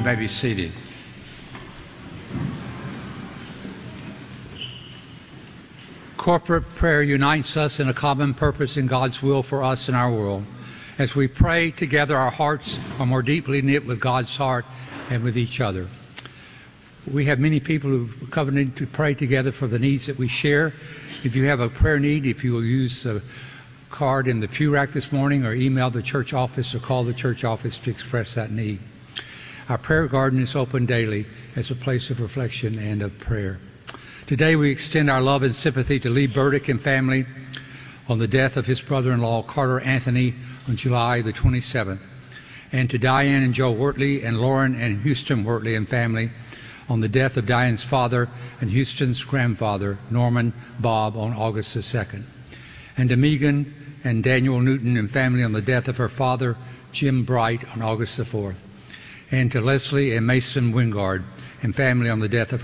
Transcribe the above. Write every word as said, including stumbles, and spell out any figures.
may be seated. Corporate prayer unites us in a common purpose in God's will for us and our world. As we pray together, our hearts are more deeply knit with God's heart and with each other. We have many people who've covenanted to pray together for the needs that we share. If you have a prayer need, if you will use the card in the pew rack this morning, or email the church office or call the church office to express that need. Our prayer garden is open daily as a place of reflection and of prayer. Today we extend our love and sympathy to Lee Burdick and family on the death of his brother-in-law, Carter Anthony, on July the twenty-seventh, and to Diane and Joe Wortley and Lauren and Houston Wortley and family on the death of Diane's father and Houston's grandfather, Norman Bob, on August the second, and to Megan and Daniel Newton and family on the death of her father, Jim Bright, on August the fourth, and to Leslie and Mason Wingard and family on the death of